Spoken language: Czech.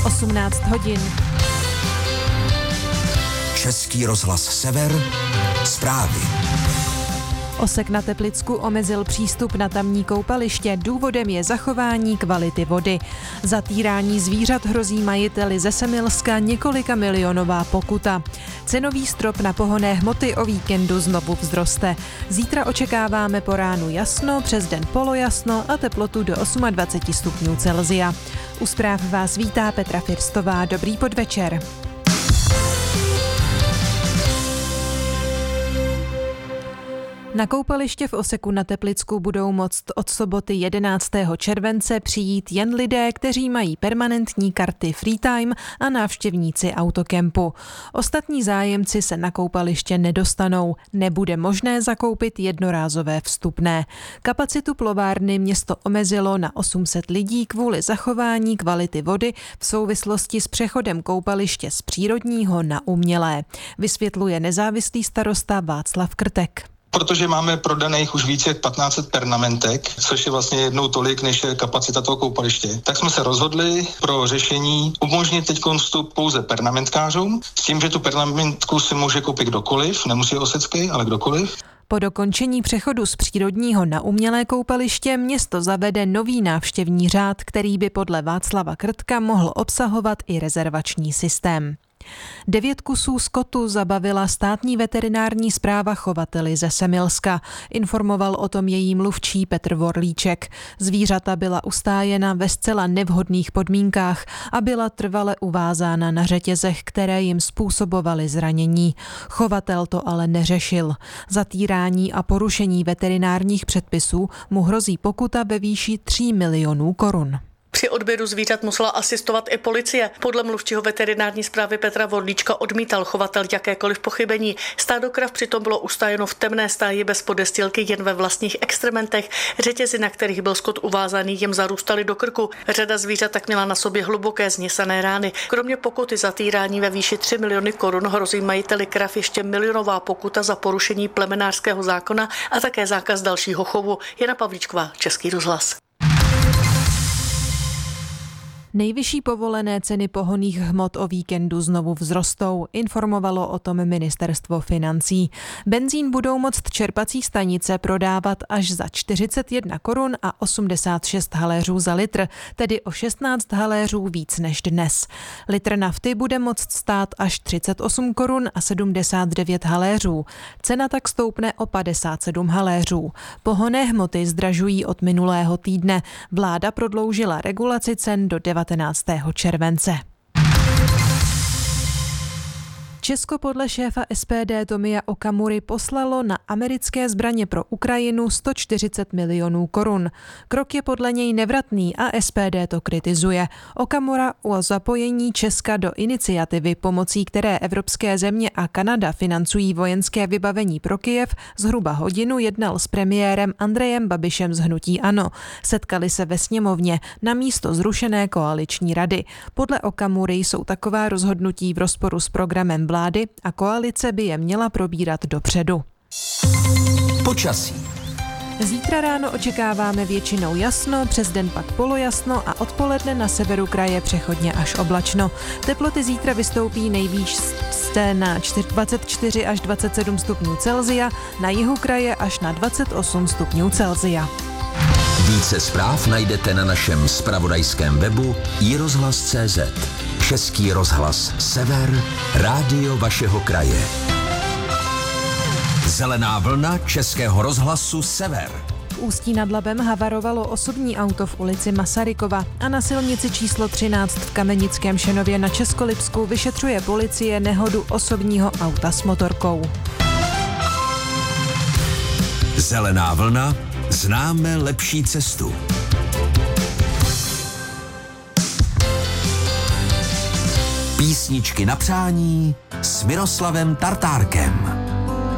18 hodin. Český rozhlas Sever, zprávy. Osek na Teplicku omezil přístup na tamní koupaliště. Důvodem je zachování kvality vody. Za týrání zvířat hrozí majiteli ze Semilska několika milionová pokuta. Cenový strop na pohonné hmoty o víkendu znovu vzroste. Zítra očekáváme po ránu jasno, přes den polojasno a teplotu do 28 stupňů Celsia. U zpráv vás vítá Petra Firstová. Dobrý podvečer. Na koupaliště v Oseku na Teplicku budou moct od soboty 11. července přijít jen lidé, kteří mají permanentní karty Freetime a návštěvníci autokempu. Ostatní zájemci se na koupaliště nedostanou. Nebude možné zakoupit jednorázové vstupné. Kapacitu plovárny město omezilo na 800 lidí kvůli zachování kvality vody v souvislosti s přechodem koupaliště z přírodního na umělé. Vysvětluje nezávislý starosta Václav Krtek. Protože máme prodaných už více jak 1500 pernamentek, což je vlastně jednou tolik, než je kapacita toho koupaliště, tak jsme se rozhodli pro řešení umožnit teď vstup pouze pernamentkářům, s tím, že tu pernamentku si může koupit kdokoliv, nemusí osecký, ale kdokoliv. Po dokončení přechodu z přírodního na umělé koupaliště město zavede nový návštěvní řád, který by podle Václava Krtka mohl obsahovat i rezervační systém. 9 kusů skotu zabavila státní veterinární správa chovateli ze Semilska. Informoval o tom její mluvčí Petr Vorlíček. Zvířata byla ustájena ve zcela nevhodných podmínkách a byla trvale uvázána na řetězech, které jim způsobovaly zranění. Chovatel to ale neřešil. Za týrání a porušení veterinárních předpisů mu hrozí pokuta ve výši 3 milionů korun. Při odběru zvířat musela asistovat i policie. Podle mluvčího veterinární správy Petra Vorlíčka odmítal chovatel jakékoliv pochybení. Stádo krav přitom bylo ustájeno v temné stáji bez podestýlky jen ve vlastních extrementech. Řetězy, na kterých byl skot uvázaný, jim zarůstaly do krku. Řada zvířat tak měla na sobě hluboké zněsané rány. Kromě pokuty za týrání ve výši 3 miliony korun hrozí majiteli krav ještě milionová pokuta za porušení plemenářského zákona a také zákaz dalšího chovu. Jana Pavlíčková, Český rozhlas. Nejvyšší povolené ceny pohonných hmot o víkendu znovu vzrostou, informovalo o tom ministerstvo financí. Benzín budou moct čerpací stanice prodávat až za 41 korun a 86 haléřů za litr, tedy o 16 haléřů víc než dnes. Litr nafty bude moct stát až 38 korun a 79 haléřů. Cena tak stoupne o 57 haléřů. Pohonné hmoty zdražují od minulého týdne. Vláda prodloužila regulaci cen do 19. července. Česko podle šéfa SPD Tomia Okamury poslalo na americké zbraně pro Ukrajinu 140 milionů korun. Krok je podle něj nevratný a SPD to kritizuje. Okamura o zapojení Česka do iniciativy, pomocí které evropské země a Kanada financují vojenské vybavení pro Kyjev, zhruba hodinu jednal s premiérem Andrejem Babišem z hnutí ANO. Setkali se ve sněmovně na místo zrušené koaliční rady. Podle Okamury jsou taková rozhodnutí v rozporu s programem vlády a koalice by je měla probírat dopředu. Počasí. Zítra ráno očekáváme většinou jasno, přes den pak polojasno a odpoledne na severu kraje přechodně až oblačno. Teploty zítra vystoupí nejvýš na 24 až 27 stupňů Celsia, na jihu kraje až na 28 stupňů Celsia. Více zpráv najdete na našem zpravodajském webu iRozhlas.cz. Český rozhlas Sever, rádio vašeho kraje. Zelená vlna Českého rozhlasu Sever. V Ústí nad Labem havarovalo osobní auto v ulici Masarykova a na silnici číslo 13 v Kamenickém Šenově na Českolipsku vyšetřuje policie nehodu osobního auta s motorkou. Zelená vlna, známe lepší cestu. Písničky na přání s Miroslavem Tartárkem.